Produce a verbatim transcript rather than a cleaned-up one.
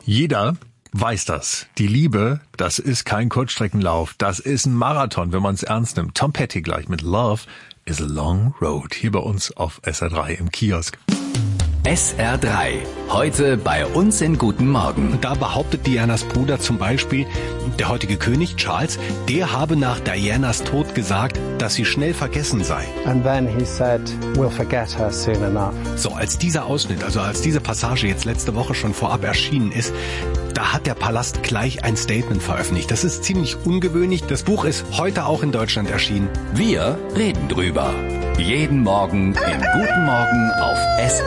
Jeder weiß das. Die Liebe, das ist kein Kurzstreckenlauf. Das ist ein Marathon, wenn man es ernst nimmt. Tom Petty gleich mit Love is a Long Road. Hier bei uns auf S R drei im Kiosk. S R drei. Heute bei uns in Guten Morgen. Und da behauptet Dianas Bruder zum Beispiel, der heutige König Charles, der habe nach Dianas Tod gesagt, dass sie schnell vergessen sei. And then he said, we'll forget her soon enough. So, als dieser Ausschnitt, also als diese Passage jetzt letzte Woche schon vorab erschienen ist, da hat der Palast gleich ein Statement veröffentlicht. Das ist ziemlich ungewöhnlich. Das Buch ist heute auch in Deutschland erschienen. Wir reden drüber. Jeden Morgen im Guten Morgen auf S R drei.